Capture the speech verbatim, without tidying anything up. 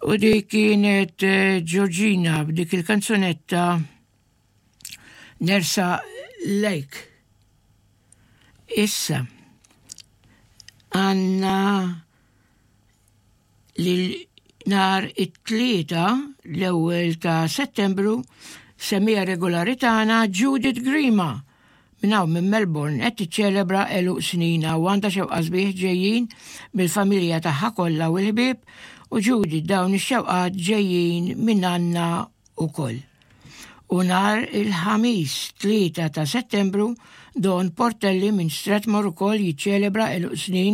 U di kienet eh, Georgina b'dik il-kanzunetta Nersa Lejk. Issa, għanna li nar it-tlieta l-ewwel ta' Settembru semmija regolari tagħna Judith Grima minnaw minn Melbourne qed tiċċelebra eluq snina u għandha xewqa sbieħ ġejjin mill-familja tagħha kollha u l-ħbieb u Judith dawn ix-xewqat ġejjin minn Anna ukoll. U nar il-ħamis tlieta ta' Settembru Don Portelli minn Strathmore ukoll jiċċelebra eluq snin